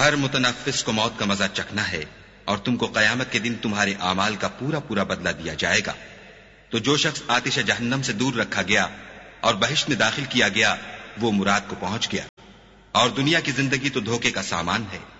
हर मुतनफ्फिस को मौत का मजा चखना है और तुमको कयामत के दिन तुम्हारे आमाल का पूरा पूरा बदला दिया जाएगा। तो जो शख्स आतिश जहन्नम से दूर रखा गया और बहिश्त में दाखिल किया गया वो मुराद को पहुंच गया, और दुनिया की जिंदगी तो धोखे का सामान है।